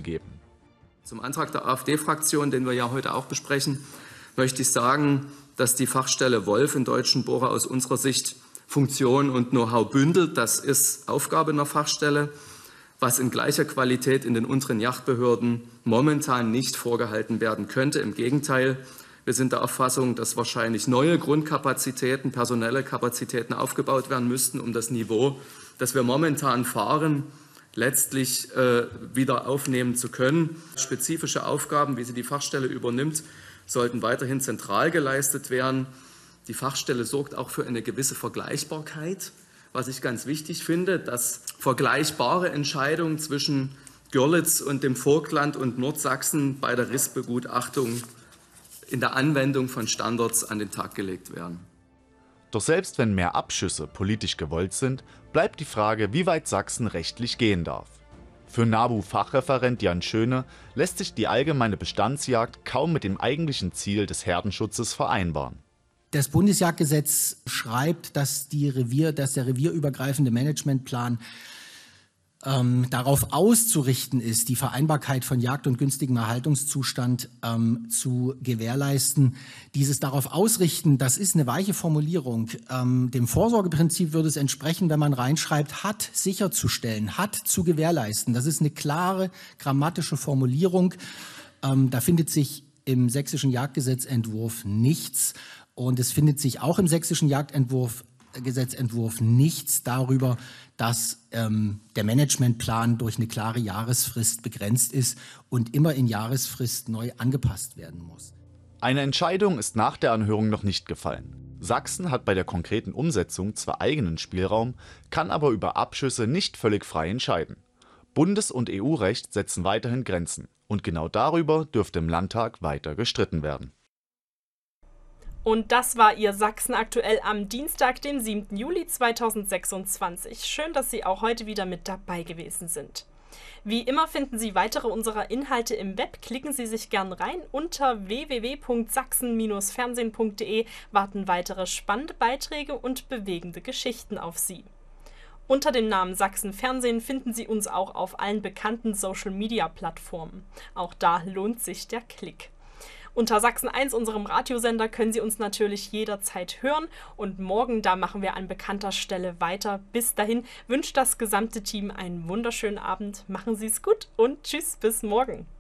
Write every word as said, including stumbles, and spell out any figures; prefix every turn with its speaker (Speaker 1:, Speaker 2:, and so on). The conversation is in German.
Speaker 1: geben.
Speaker 2: Zum Antrag der AfD-Fraktion, den wir ja heute auch besprechen, möchte ich sagen, dass die Fachstelle Wolf in Deutschenbore aus unserer Sicht Funktion und Know-how bündelt. Das ist Aufgabe einer Fachstelle, was in gleicher Qualität in den unteren Yachtbehörden momentan nicht vorgehalten werden könnte. Im Gegenteil, wir sind der Auffassung, dass wahrscheinlich neue Grundkapazitäten, personelle Kapazitäten aufgebaut werden müssten, um das Niveau, das wir momentan fahren, letztlich äh, wieder aufnehmen zu können. Spezifische Aufgaben, wie sie die Fachstelle übernimmt, sollten weiterhin zentral geleistet werden. Die Fachstelle sorgt auch für eine gewisse Vergleichbarkeit, was ich ganz wichtig finde, dass vergleichbare Entscheidungen zwischen Görlitz und dem Vogtland und Nordsachsen bei der Rissbegutachtung in der Anwendung von Standards an den Tag gelegt werden.
Speaker 1: Doch selbst wenn mehr Abschüsse politisch gewollt sind, bleibt die Frage, wie weit Sachsen rechtlich gehen darf. Für NABU-Fachreferent Jan Schöne lässt sich die allgemeine Bestandsjagd kaum mit dem eigentlichen Ziel des Herdenschutzes vereinbaren.
Speaker 3: Das Bundesjagdgesetz schreibt, dass, die Revier, dass der revierübergreifende Managementplan ähm, darauf auszurichten ist, die Vereinbarkeit von Jagd und günstigem Erhaltungszustand ähm, zu gewährleisten. Dieses darauf ausrichten, das ist eine weiche Formulierung. Ähm, dem Vorsorgeprinzip würde es entsprechen, wenn man reinschreibt, hat sicherzustellen, hat zu gewährleisten. Das ist eine klare grammatische Formulierung. Ähm, da findet sich im sächsischen Jagdgesetzentwurf nichts. Und es findet sich auch im sächsischen Jagdentwurf, Gesetzentwurf nichts darüber, dass ähm, der Managementplan durch eine klare Jahresfrist begrenzt ist und immer in Jahresfrist neu angepasst werden muss.
Speaker 1: Eine Entscheidung ist nach der Anhörung noch nicht gefallen. Sachsen hat bei der konkreten Umsetzung zwar eigenen Spielraum, kann aber über Abschüsse nicht völlig frei entscheiden. Bundes- und E U-Recht setzen weiterhin Grenzen. Und genau darüber dürfte im Landtag weiter gestritten werden.
Speaker 4: Und das war Ihr Sachsen aktuell am Dienstag, dem siebten Juli zweitausendsechsundzwanzig. Schön, dass Sie auch heute wieder mit dabei gewesen sind. Wie immer finden Sie weitere unserer Inhalte im Web. Klicken Sie sich gern rein. Unter w w w punkt sachsen Bindestrich fernsehen punkt de warten weitere spannende Beiträge und bewegende Geschichten auf Sie. Unter dem Namen Sachsen Fernsehen finden Sie uns auch auf allen bekannten Social-Media-Plattformen. Auch da lohnt sich der Klick. Unter Sachsen eins, unserem Radiosender, können Sie uns natürlich jederzeit hören. Und morgen, da machen wir an bekannter Stelle weiter. Bis dahin wünscht das gesamte Team einen wunderschönen Abend. Machen Sie es gut und tschüss, bis morgen.